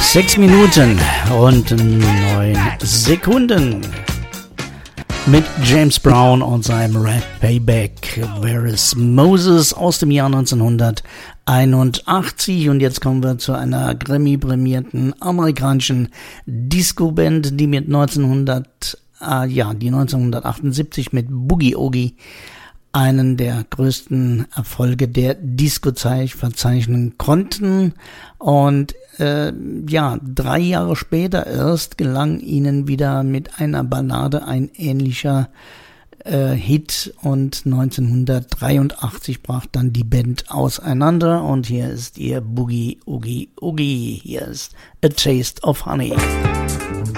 6 Minuten und 9 Sekunden mit James Brown und seinem Red Payback. Where is Moses aus dem Jahr 1981. Und jetzt kommen wir zu einer Grammy-prämierten amerikanischen Disco-Band, die 1978 mit Boogie Oogie einen der größten Erfolge der Disco-Zeit verzeichnen konnten. Und 3 Jahre später erst gelang ihnen wieder mit einer Ballade ein ähnlicher Hit, und 1983 brach dann die Band auseinander, und hier ist ihr Boogie Oogie Oogie. Hier ist A Taste of Honey.